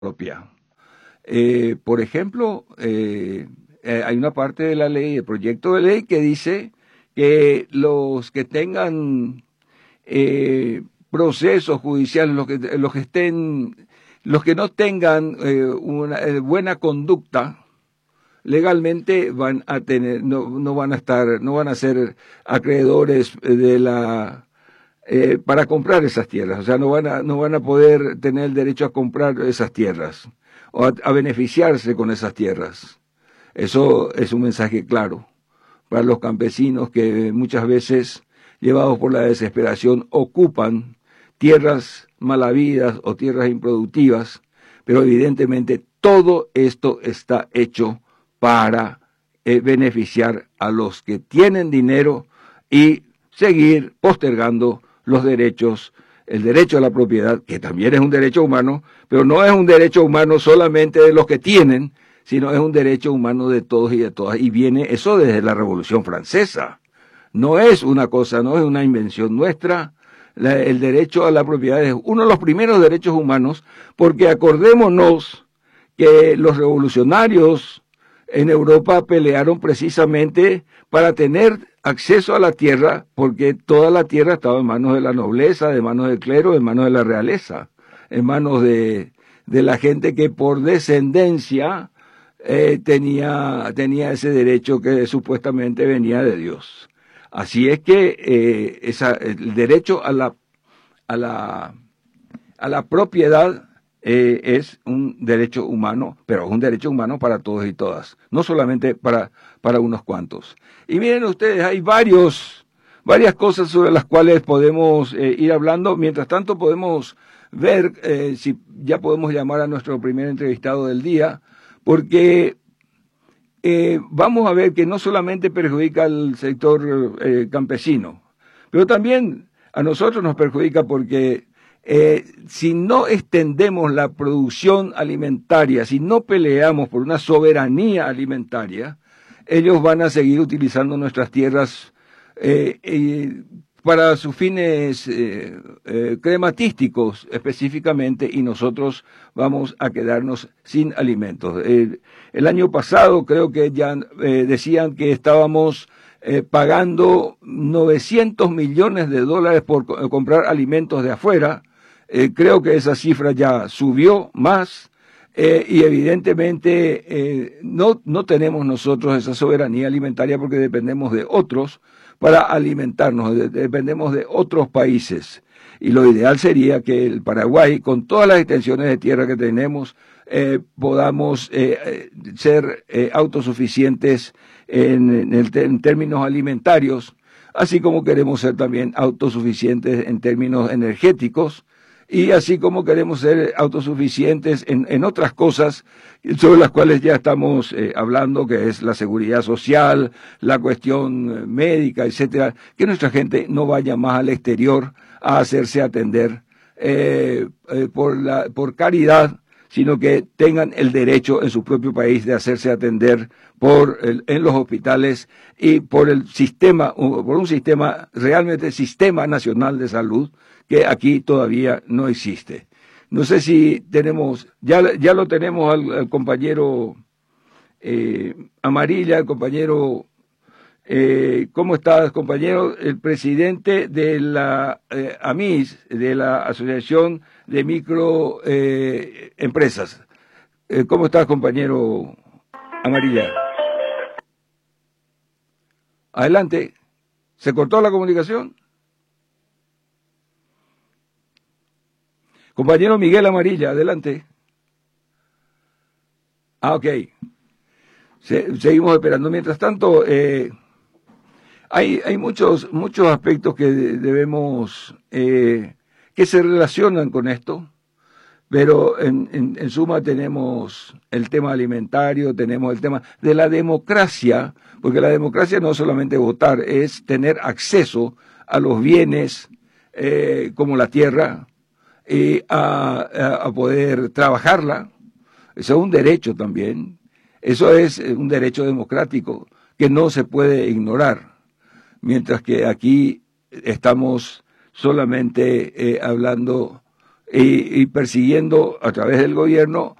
propia. Por ejemplo, hay una parte de la ley, el proyecto de ley, que dice que los que tengan procesos judiciales, los que no tengan una buena conducta, legalmente van a tener, no van a estar, no van a ser acreedores para comprar esas tierras. O sea, no van a poder tener el derecho a comprar esas tierras o a beneficiarse con esas tierras. Eso es un mensaje claro para los campesinos que muchas veces, llevados por la desesperación, ocupan tierras malavidas o tierras improductivas, pero evidentemente todo esto está hecho para beneficiar a los que tienen dinero y seguir postergando los derechos, el derecho a la propiedad, que también es un derecho humano, pero no es un derecho humano solamente de los que tienen, sino es un derecho humano de todos y de todas. Y viene eso desde la Revolución Francesa. No es una cosa, no es una invención nuestra. El derecho a la propiedad es uno de los primeros derechos humanos, porque acordémonos que los revolucionarios en Europa pelearon precisamente para tener acceso a la tierra, porque toda la tierra estaba en manos de la nobleza, de manos del clero, en manos de la realeza, en manos de la gente que por descendencia tenía ese derecho que supuestamente venía de Dios. Así es que el derecho a la propiedad es un derecho humano, pero es un derecho humano para todos y todas, no solamente para unos cuantos. Y miren ustedes, hay varias cosas sobre las cuales podemos ir hablando. Mientras tanto podemos ver si ya podemos llamar a nuestro primer entrevistado del día, porque vamos a ver que no solamente perjudica al sector campesino, pero también a nosotros nos perjudica porque si no extendemos la producción alimentaria, si no peleamos por una soberanía alimentaria, ellos van a seguir utilizando nuestras tierras para sus fines crematísticos específicamente, y nosotros vamos a quedarnos sin alimentos. El año pasado creo que ya decían que estábamos pagando $900 millones por comprar alimentos de afuera. Creo que esa cifra ya subió más y evidentemente no tenemos nosotros esa soberanía alimentaria porque dependemos de otros para alimentarnos, dependemos de otros países. Y lo ideal sería que el Paraguay, con todas las extensiones de tierra que tenemos, podamos ser autosuficientes en términos alimentarios, así como queremos ser también autosuficientes en términos energéticos, y así como queremos ser autosuficientes en otras cosas sobre las cuales ya estamos hablando, que es la seguridad social, la cuestión médica, etcétera, que nuestra gente no vaya más al exterior a hacerse atender por caridad, sino que tengan el derecho en su propio país de hacerse atender en los hospitales y por un sistema, realmente sistema nacional de salud, que aquí todavía no existe. No sé si tenemos, ya lo tenemos al compañero Amarilla, el compañero, ¿cómo estás, compañero? El presidente de la AMIS, de la Asociación de Microempresas. ¿Cómo estás, compañero Amarilla? Adelante. ¿Se cortó la comunicación? Compañero Miguel Amarilla, adelante. Ok. Seguimos esperando. Mientras tanto, hay muchos aspectos que debemos, que se relacionan con esto, pero en suma tenemos el tema alimentario, tenemos el tema de la democracia, porque la democracia no es solamente votar, es tener acceso a los bienes como la tierra, y a poder trabajarla. Eso es un derecho también. Eso es un derecho democrático que no se puede ignorar. Mientras que aquí estamos solamente hablando y persiguiendo a través del gobierno